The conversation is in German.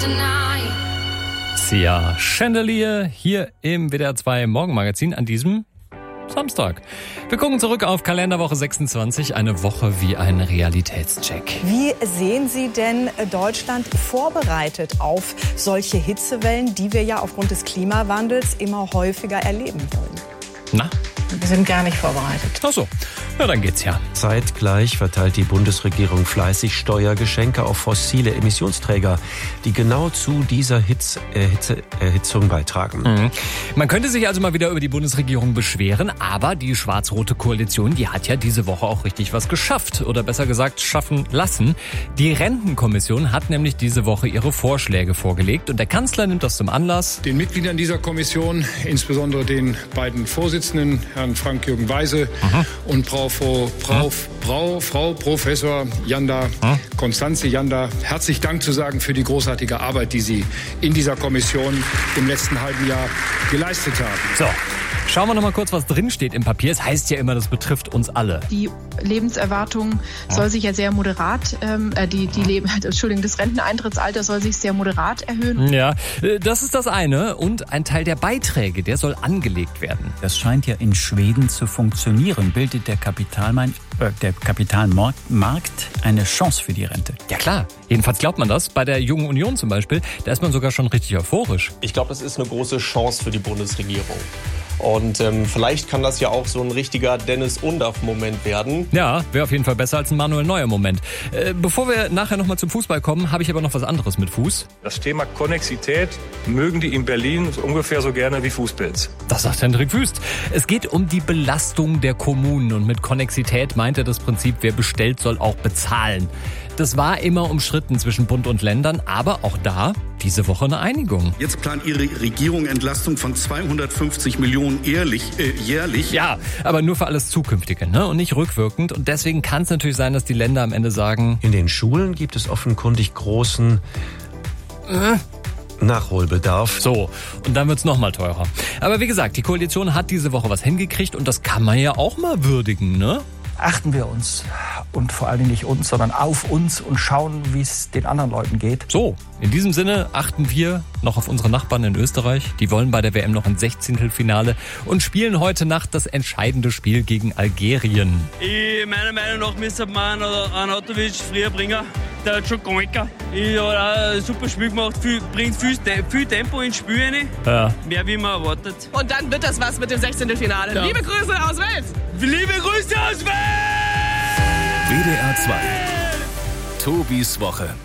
Sia Chandelier hier im WDR 2 Morgenmagazin an diesem Samstag. Wir gucken zurück auf Kalenderwoche 26, eine Woche wie ein Realitätscheck. Wie sehen Sie denn Deutschland vorbereitet auf solche Hitzewellen, die wir ja aufgrund des Klimawandels immer häufiger erleben wollen? Na? Wir sind gar nicht vorbereitet. Ach so, na dann geht's ja. Zeitgleich verteilt die Bundesregierung fleißig Steuergeschenke auf fossile Emissionsträger, die genau zu dieser Erhitzung beitragen. Man könnte sich also mal wieder über die Bundesregierung beschweren, aber die schwarz-rote Koalition, die hat ja diese Woche auch richtig was geschafft. Oder besser gesagt, schaffen lassen. Die Rentenkommission hat nämlich diese Woche ihre Vorschläge vorgelegt und der Kanzler nimmt das zum Anlass. Den Mitgliedern dieser Kommission, insbesondere den beiden Vorsitzenden, Herrn Frank-Jürgen Weise und Frau Professor Janda, Konstanze Janda, herzlich Dank zu sagen für die großartige Arbeit, die Sie in dieser Kommission im letzten halben Jahr geleistet haben. So, schauen wir noch mal kurz, was drin steht im Papier. Es heißt ja immer, das betrifft uns alle. Die Lebenserwartung soll sich ja sehr moderat, das Renteneintrittsalter soll sich sehr moderat erhöhen. Ja, das ist das eine. Und ein Teil der Beiträge, der soll angelegt werden. Das scheint ja in Schweden zu funktionieren. Bildet der Kapitalmarkt eine Chance für die Rente? Ja klar, jedenfalls glaubt man das. Bei der Jungen Union zum Beispiel, da ist man sogar schon richtig euphorisch. Ich glaube, das ist eine große Chance für die Bundesregierung. Und vielleicht kann das ja auch so ein richtiger Dennis Undaff-Moment werden. Ja, wäre auf jeden Fall besser als ein Manuel Neuer-Moment. Bevor wir nachher nochmal zum Fußball kommen, habe ich aber noch was anderes mit Fuß. Das Thema Konnexität mögen die in Berlin ungefähr so gerne wie Fußpilz. Das sagt Hendrik Wüst. Es geht um die Belastung der Kommunen und mit Konnexität meint er das Prinzip, wer bestellt, soll auch bezahlen. Das war immer umstritten zwischen Bund und Ländern, aber auch da diese Woche eine Einigung. Jetzt plant Ihre Regierung Entlastung von 250 Millionen jährlich. Ja, aber nur für alles Zukünftige, ne? Und nicht rückwirkend. Und deswegen kann es natürlich sein, dass die Länder am Ende sagen, In den Schulen gibt es offenkundig großen Nachholbedarf. So, und dann wird's noch mal teurer. Aber wie gesagt, die Koalition hat diese Woche was hingekriegt und das kann man ja auch mal würdigen, ne? Achten wir uns und vor allen Dingen nicht uns, sondern auf uns und schauen, wie es den anderen Leuten geht. So, in diesem Sinne achten wir noch auf unsere Nachbarn in Österreich. Die wollen bei der WM noch ein 16. und spielen heute Nacht das entscheidende Spiel gegen Algerien. Meiner Meinung nach müsste man Arnautovic früher bringen. Der hat schon gegangen. Er hat auch ein super Spiel gemacht, bringt viel Tempo ins Spiel rein. Ja. Mehr wie man erwartet. Und dann wird das was mit dem 16. Finale. Ja. Liebe Grüße aus Wels! Liebe Grüße aus Wels! WDR 2. Tobis Woche.